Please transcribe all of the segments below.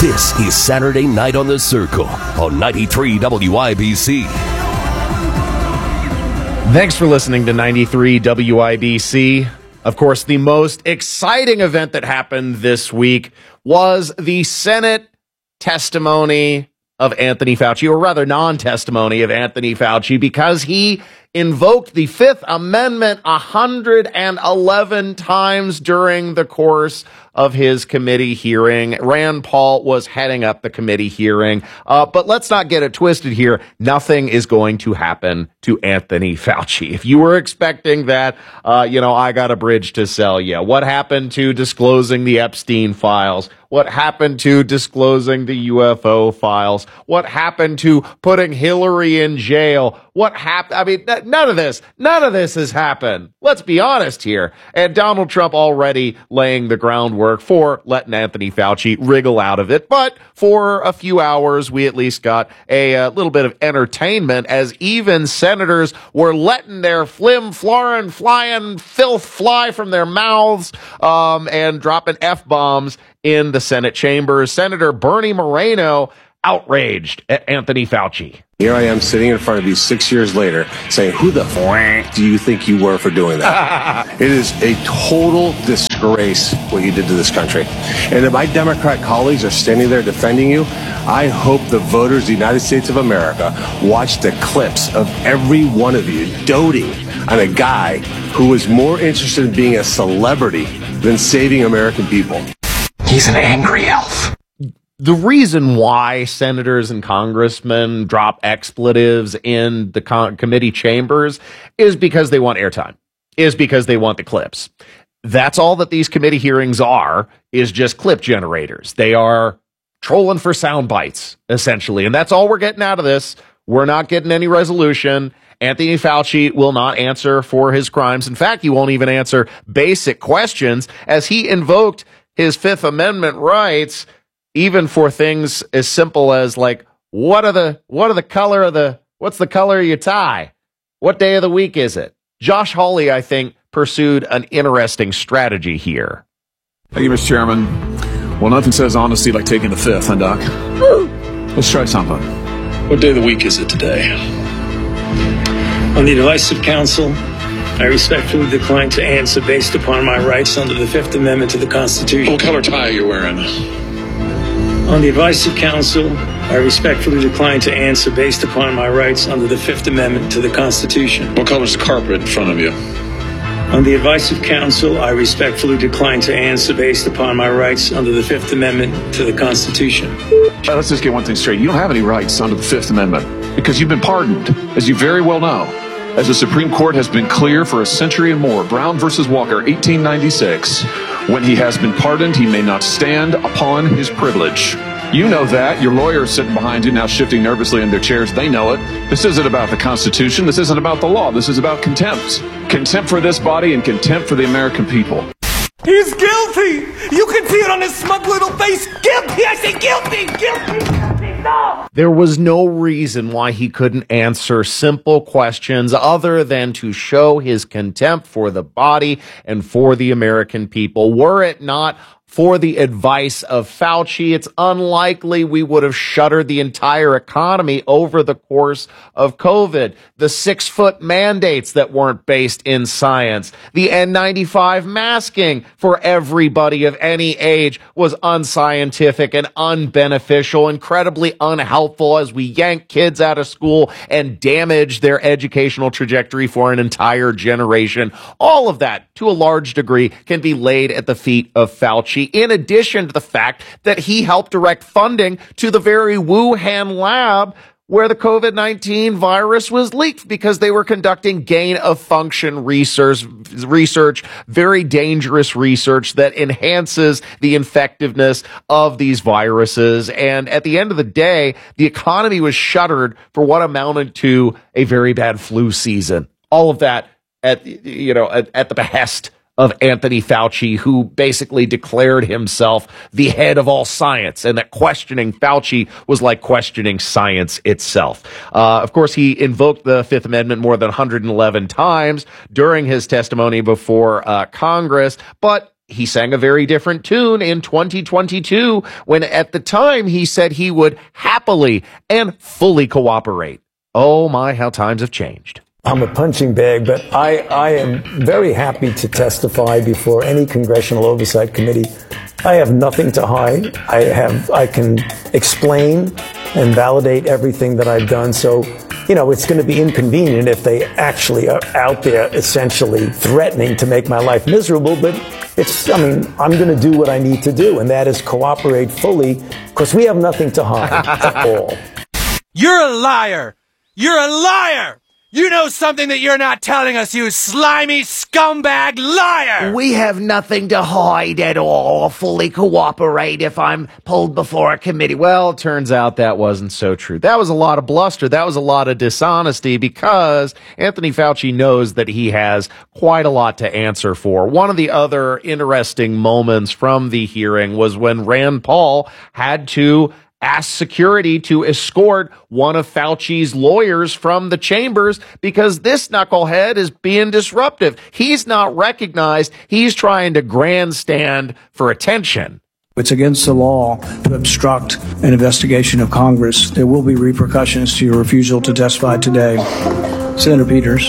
This is Saturday Night on the Circle on 93 WIBC. Thanks for listening to 93 WIBC. Of course, the most exciting event that happened this week was the Senate testimony of Anthony Fauci, or rather non-testimony of Anthony Fauci, because he invoked the Fifth Amendment 111 times during the course of his committee hearing. Rand Paul was heading up the committee hearing. But let's not get it twisted here. Nothing is going to happen to Anthony Fauci. If you were expecting that, I got a bridge to sell you. What happened to disclosing the Epstein files? What happened to disclosing the UFO files? What happened to putting Hillary in jail? What happened? I mean, none of this has happened. Let's be honest here. And Donald Trump already laying the groundwork for letting Anthony Fauci wriggle out of it. But for a few hours, we at least got a little bit of entertainment as even senators were letting their flim-florin flying filth fly from their mouths and dropping F-bombs in the Senate chambers. Senator Bernie Moreno outraged at Anthony Fauci. Here I am sitting in front of you 6 years later saying, who the f*** do you think you were for doing that? It is a total disgrace what you did to this country. And if my Democrat colleagues are standing there defending you, I hope the voters of the United States of America watch the clips of every one of you doting on a guy who was more interested in being a celebrity than saving American people. He's an angry elf. The reason why senators and congressmen drop expletives in the committee chambers is because they want airtime, is because they want the clips. That's all that these committee hearings are, is just clip generators. They are trolling for sound bites, essentially. And that's all we're getting out of this. We're not getting any resolution. Anthony Fauci will not answer for his crimes. In fact, he won't even answer basic questions as he invoked his Fifth Amendment rights, even for things as simple as like, what's the color of your tie? What day of the week is it? Josh Hawley, I think, pursued an interesting strategy here. Thank you, Mr. Chairman. Well, nothing says honesty like taking the fifth, huh, Doc? Let's try something. What day of the week is it today? On the advice of counsel, I respectfully decline to answer based upon my rights under the Fifth Amendment to the Constitution. What color tie are you wearing? On the advice of counsel, I respectfully decline to answer based upon my rights under the Fifth Amendment to the Constitution. What color's the carpet in front of you? On the advice of counsel, I respectfully decline to answer based upon my rights under the Fifth Amendment to the Constitution. Let's just get one thing straight. You don't have any rights under the Fifth Amendment because you've been pardoned, as you very well know. As the Supreme Court has been clear for a century and more, Brown versus Walker, 1896, when he has been pardoned, he may not stand upon his privilege. You know that. Your lawyers sitting behind you now shifting nervously in their chairs. They know it. This isn't about the Constitution. This isn't about the law. This is about contempt. Contempt for this body and contempt for the American people. He's guilty. You can see it on his smug little face. Guilty. I say guilty. Guilty. No. There was no reason why he couldn't answer simple questions other than to show his contempt for the body and for the American people. Were it not for the advice of Fauci, it's unlikely we would have shuttered the entire economy over the course of COVID. The 6-foot mandates that weren't based in science, the N95 masking for everybody of any age was unscientific and unbeneficial, incredibly unhelpful as we yank kids out of school and damage their educational trajectory for an entire generation. All of that, to a large degree, can be laid at the feet of Fauci, in addition to the fact that he helped direct funding to the very Wuhan lab where the COVID-19 virus was leaked because they were conducting gain-of-function research, very dangerous research that enhances the infectiveness of these viruses. And at the end of the day, the economy was shuttered for what amounted to a very bad flu season. All of that at the behest of Anthony Fauci, who basically declared himself the head of all science, and that questioning Fauci was like questioning science itself. Of course, he invoked the Fifth Amendment more than 111 times during his testimony before Congress, but he sang a very different tune in 2022 when at the time he said he would happily and fully cooperate. Oh my, how times have changed. I'm a punching bag, but I am very happy to testify before any congressional oversight committee. I have nothing to hide. I can explain and validate everything that I've done. So, it's going to be inconvenient if they actually are out there essentially threatening to make my life miserable. But I'm going to do what I need to do, and that is cooperate fully because we have nothing to hide at all. You're a liar! You're a liar! You know something that you're not telling us, you slimy scumbag liar! We have nothing to hide at all. I'll fully cooperate if I'm pulled before a committee. Well, it turns out that wasn't so true. That was a lot of bluster. That was a lot of dishonesty because Anthony Fauci knows that he has quite a lot to answer for. One of the other interesting moments from the hearing was when Rand Paul had to asked security to escort one of Fauci's lawyers from the chambers because this knucklehead is being disruptive. He's not recognized. He's trying to grandstand for attention. It's against the law to obstruct an investigation of Congress. There will be repercussions to your refusal to testify today. Senator Peters,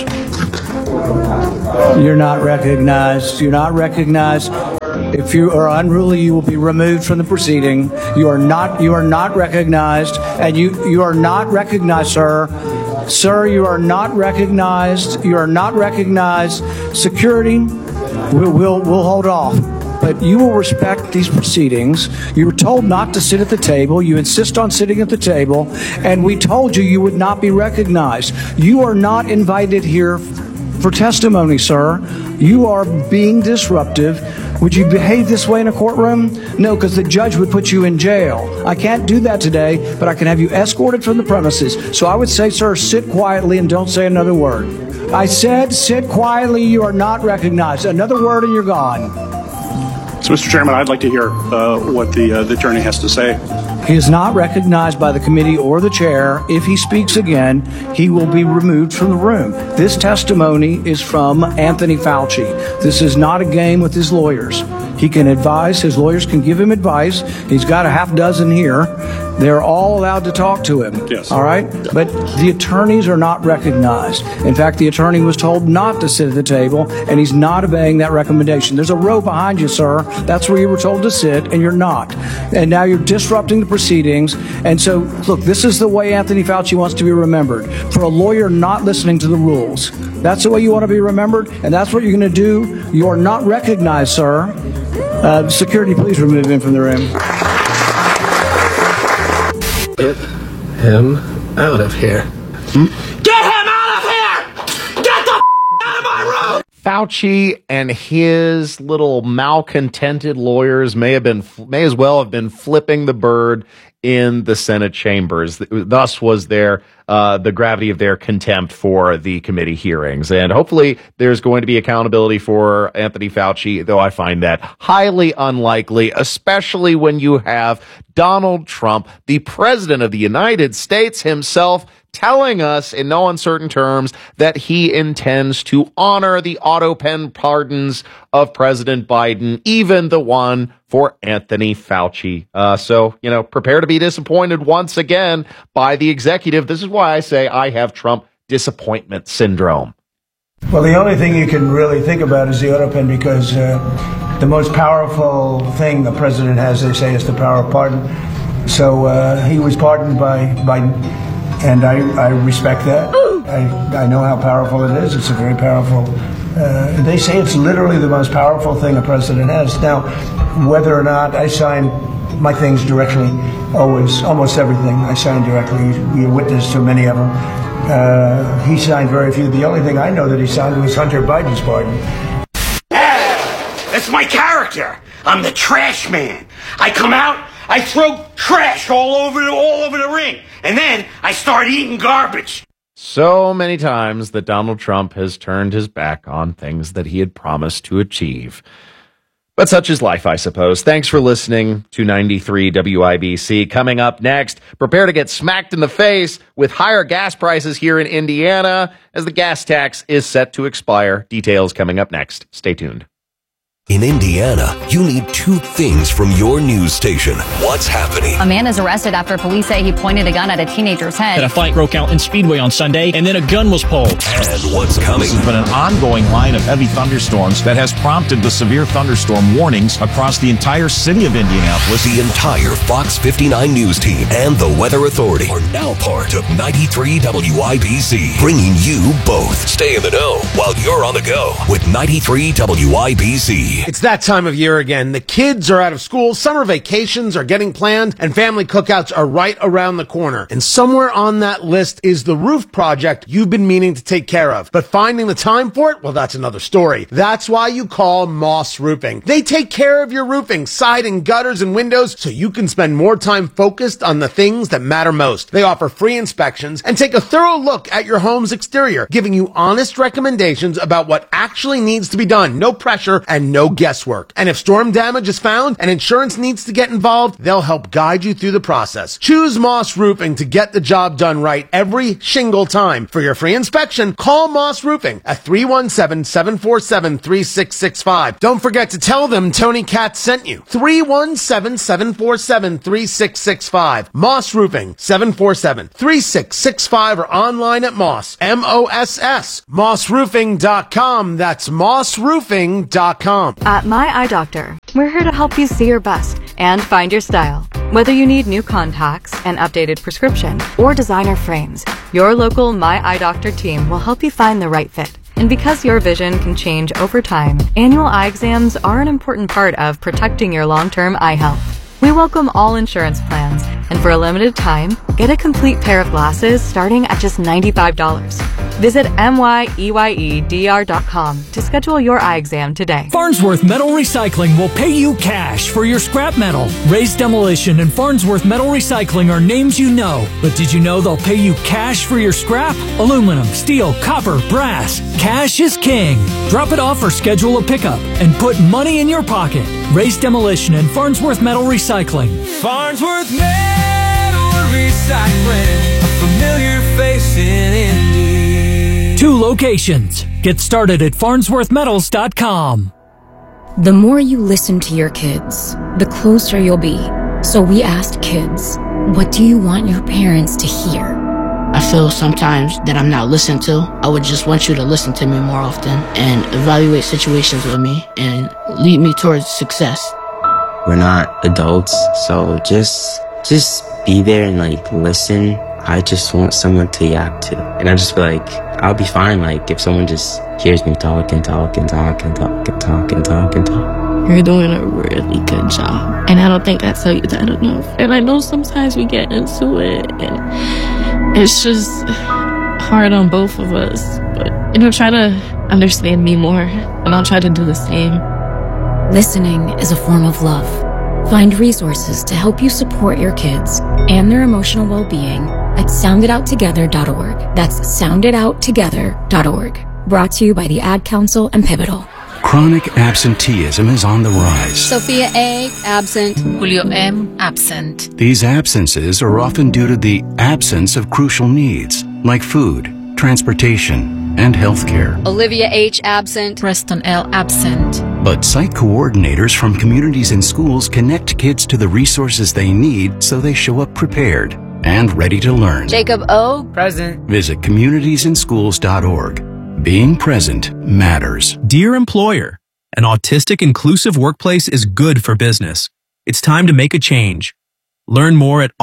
you're not recognized. You're not recognized. If you are unruly, you will be removed from the proceeding. You are not recognized, and you are not recognized, sir. Sir, you are not recognized. You are not recognized. Security, we'll hold off. But you will respect these proceedings. You were told not to sit at the table. You insist on sitting at the table, and we told you would not be recognized. You are not invited here for testimony, sir. You are being disruptive. Would you behave this way in a courtroom? No, because the judge would put you in jail. I can't do that today, but I can have you escorted from the premises. So I would say, sir, sit quietly and don't say another word. I said, sit quietly. You are not recognized. Another word and you're gone. So, Mr. Chairman, I'd like to hear what the attorney has to say. He is not recognized by the committee or the chair. If he speaks again, he will be removed from the room. This testimony is from Anthony Fauci. This is not a game with his lawyers. He can advise. His lawyers can give him advice. He's got a half dozen here. They're all allowed to talk to him. Yes. All right? But the attorneys are not recognized. In fact, the attorney was told not to sit at the table, and he's not obeying that recommendation. There's a row behind you, sir. That's where you were told to sit, and you're not. And now you're disrupting the proceedings. And so, look, this is the way Anthony Fauci wants to be remembered. For a lawyer not listening to the rules. That's the way you want to be remembered, and that's what you're going to do. You are not recognized, sir. Security, please remove him from the room. Get him out of here. Get him out of here! Get the out of my room! Fauci and his little malcontented lawyers may as well have been flipping the bird in the Senate chambers. Thus was the gravity of their contempt for the committee hearings. And hopefully there's going to be accountability for Anthony Fauci, though I find that highly unlikely, especially when you have Donald Trump, the president of the United States himself, telling us in no uncertain terms that he intends to honor the auto pen pardons of President Biden, even the one for Anthony Fauci. So, prepare to be disappointed once again by the executive. This is why I say I have Trump disappointment syndrome. Well, the only thing you can really think about is the auto pen because the most powerful thing the president has, they say, is the power of pardon. So he was pardoned by Biden. And I respect that. I know how powerful it is. It's a very powerful, they say it's literally the most powerful thing a president has. Now, whether or not I sign my things directly, almost everything I sign directly. You're witness to many of them. He signed very few. The only thing I know that he signed was Hunter Biden's pardon. That's my character. I'm the trash man. I come out, I throw trash all over the ring, and then I start eating garbage. So many times that Donald Trump has turned his back on things that he had promised to achieve. But such is life, I suppose. Thanks for listening to 93 WIBC. Coming up next, prepare to get smacked in the face with higher gas prices here in Indiana as the gas tax is set to expire. Details coming up next. Stay tuned. In Indiana, you need two things from your news station. What's happening? A man is arrested after police say he pointed a gun at a teenager's head. A fight broke out in Speedway on Sunday, and then a gun was pulled. And what's coming? There's been an ongoing line of heavy thunderstorms that has prompted the severe thunderstorm warnings across the entire city of Indianapolis. The entire Fox 59 News team and the Weather Authority are now part of 93 WIBC, bringing you both. Stay in the know while you're on the go with 93 WIBC. It's that time of year again. The kids are out of school, summer vacations are getting planned, and family cookouts are right around the corner. And somewhere on that list is the roof project you've been meaning to take care of. But finding the time for it, well, that's another story. That's why you call Moss Roofing. They take care of your roofing, siding, gutters, and windows so you can spend more time focused on the things that matter most. They offer free inspections and take a thorough look at your home's exterior, giving you honest recommendations about what actually needs to be done. No pressure and no guesswork. And if storm damage is found and insurance needs to get involved, they'll help guide you through the process. Choose Moss Roofing to get the job done right every shingle time. For your free inspection, call Moss Roofing at 317-747-3665. Don't forget to tell them Tony Katz sent you. 317-747-3665. Moss Roofing, 747-3665, or online at Moss, M-O-S-S, mossroofing.com. That's mossroofing.com. At My Eye Doctor, we're here to help you see your best and find your style. Whether you need new contacts, an updated prescription, or designer frames, your local My Eye Doctor team will help you find the right fit. And because your vision can change over time, annual eye exams are an important part of protecting your long-term eye health. We welcome all insurance plans, and for a limited time, get a complete pair of glasses starting at just $95. Visit MYEYEDR.com to schedule your eye exam today. Farnsworth Metal Recycling will pay you cash for your scrap metal. Raised Demolition and Farnsworth Metal Recycling are names you know, but did you know they'll pay you cash for your scrap? Aluminum, steel, copper, brass. Cash is king. Drop it off or schedule a pickup and put money in your pocket. Raised Demolition and Farnsworth Metal Recycling. Farnsworth Metal Recycling, a familiar face in Indy. 2 locations. Get started at farnsworthmetals.com. The more you listen to your kids, the closer you'll be. So we asked kids, what do you want your parents to hear? I feel sometimes that I'm not listened to. I would just want you to listen to me more often and evaluate situations with me and lead me towards success. We're not adults, so just be there and listen. I just want someone to yak to. And I just feel like I'll be fine if someone just hears me talk and talk and talk and talk and talk and talk and talk. You're doing a really good job. And I don't think I tell you that enough. And I know sometimes we get into it and it's just hard on both of us. But, try to understand me more and I'll try to do the same. Listening is a form of love. Find resources to help you support your kids and their emotional well-being at sounditouttogether.org. That's sounditouttogether.org. Brought to you by the Ad Council and Pivotal. Chronic absenteeism is on the rise. Sophia A. absent. Julio M. absent. These absences are often due to the absence of crucial needs like food, transportation, and health care. Olivia H. absent. Preston L. absent. But site coordinators from communities and schools connect kids to the resources they need so they show up prepared and ready to learn. Jacob O. present. Visit communitiesandschools.org. Being present matters. Dear employer, an autistic inclusive workplace is good for business. It's time to make a change. Learn more at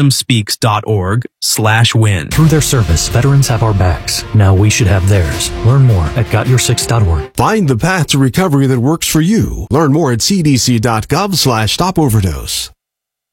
autismspeaks.org/win. Through their service, veterans have our backs. Now we should have theirs. Learn more at gotyoursix.org. Find the path to recovery that works for you. Learn more at cdc.gov/stopoverdose.